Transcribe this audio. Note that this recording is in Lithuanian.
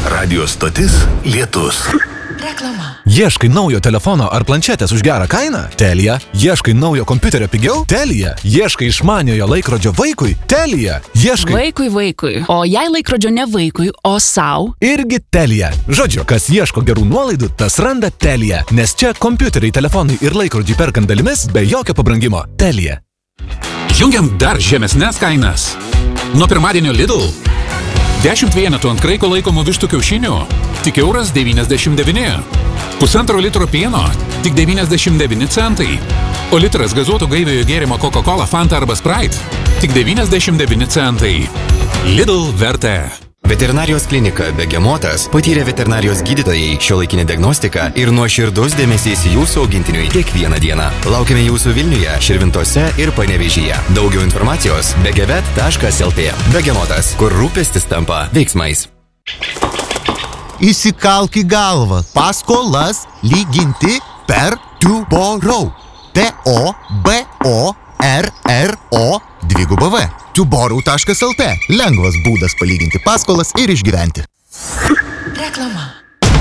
Radio stotis Lietus. Reklama. Ieškai naujo telefono ar planšetės už gerą kainą? Telia. Ieškai naujo kompiuterio pigiau? Telia. Ieškai išmaniojo laikrodžio vaikui? Telia. Ieškai... Vaikui. O jei laikrodžio ne vaikui, o sau? Irgi Telia. Žodžiu, kas ieško gerų nuolaidų, tas randa Telia. Nes čia kompiuteriai, telefonai ir laikrodžiai perkant dalimis be jokio pabrangimo. Telia. Jungiam dar žemesnes kainas. Nuo pirmadienio Lidl. 10 vienetų ant kraiko laikomų vištų kiaušinių tik €1,99. Pusantro litro pieno tik 99 centai. O litras gazuoto gaiviojo gėrimo Coca-Cola, Fanta arba Sprite tik 99 centai. Lidl vertė. Veterinarijos klinika Begemotas patyrė veterinarijos gydytojai, šiuolaikinė diagnostika ir nuoširdus dėmesys jūsų augintiniui kiekvieną dieną. Laukiame jūsų Vilniuje, Širvintose ir Panevėžyje. Daugiau informacijos begevet.lt. Begemotas, kur rūpestis tampa veiksmais. Įsikalk į galvą. Paskolas lyginti per Tuborau. TOBORRO Tuborau.lt. Lengvas būdas palyginti paskolas ir išgyventi. Reklama.